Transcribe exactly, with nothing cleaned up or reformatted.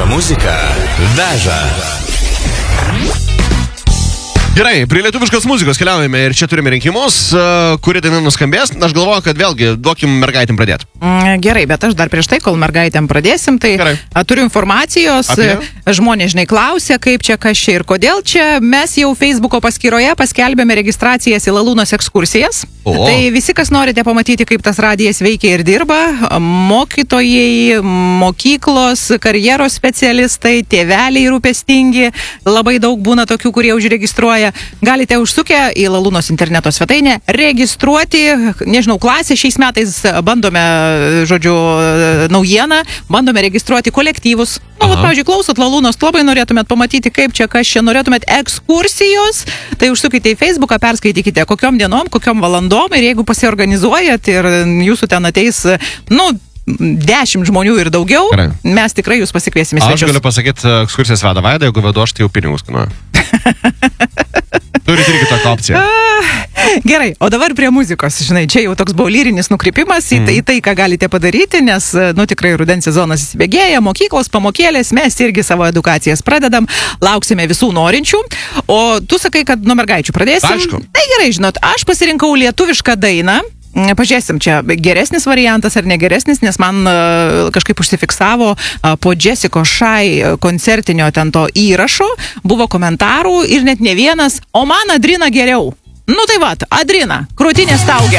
Lietuviška muzika veža. Gerai, prie lietuviškos muzikos keliaujame ir čia turime rinkimus, kuri daina nuskambės. Aš galvoju, kad vėlgi duokim mergaitėm pradėti. Gerai, bet aš dar prieš tai, kol mergaitėm pradėsim, tai Gerai. turiu informacijos. Apie? Žmonės, žinai, klausia, kaip čia, kas čia ir kodėl čia. Mes jau Facebooko paskyroje paskelbėme registracijas į Lalūnos ekskursijas. O. Tai visi, kas norite pamatyti, kaip tas radijas veikia ir dirba, mokytojai, mokyklos, karjeros specialistai, tėveliai rūpestingi, labai daug būna tokių, kurie užregistruoja. Galite užsukę į Lalūnos interneto svetainę registruoti, nežinau, klasę šiais metais bandome, žodžiu, naujieną, bandome registruoti kolektyvus. Na, vat, pavyzdžiui, klausot Lalūnos, labai norėtumėt pamatyti, kaip čia, kas čia, norėtumėt ekskursijos, tai užsukite į Facebooką, perskaitykite, kokiom dienom, kokiom valandom, ir jeigu pasiorganizuojat ir jūsų ten ateis, nu, dešimt žmonių ir daugiau, Gerai. mes tikrai jūs pasikviesime svečius. Aš galiu pasakyti, ekskursijas veda Vaida, jeigu vedu aš, tai jau pinigus kainuoja. Turit irgi tokią opciją. Gerai, o dabar prie muzikos. Žinai, čia jau toks buvo lyrinis nukrypimas mm. į, tai, į tai, ką galite padaryti, nes, nu, tikrai rudens sezonas įsibėgėja, mokyklos, pamokėlės, mes irgi savo edukacijas pradedam, lauksime visų norinčių. O tu sakai, kad nuo mergaičių pradėsim. Aišku. Tai gerai, žinot, aš pasirinkau lietuvišką dainą. Pažiūrėsim, čia geresnis variantas ar negeresnis, nes man uh, kažkaip užsifiksavo uh, po Jessica Shy koncertinio ten to įrašo, buvo komentarų ir net ne vienas, o man Adrina geriau. Nu tai vat, Adrina, krūtinė staugia.